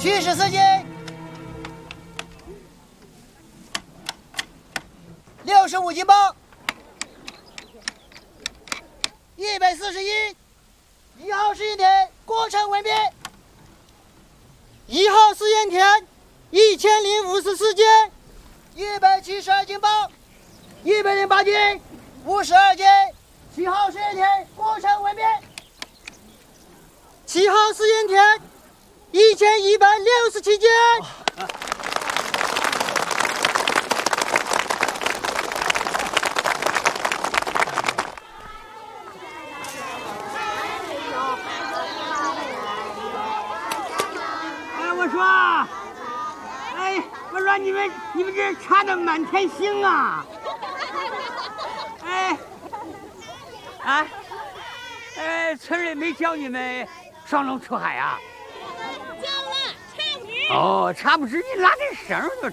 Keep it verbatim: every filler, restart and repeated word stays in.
七十四斤，六十五斤八，一百四十一，一号试验田过程文编，一号试验田一千零五十四斤，一百七十二斤八，一百零八斤，五十二斤，七号试验田过程文编，七号试验田一千一百六十七斤。 哎，我说，哎，我说你们你们这查的满天星啊！哎，啊，哎，村里没教你们双龙出海啊？ 教了，插不直。 哦，插不直，你拉根绳就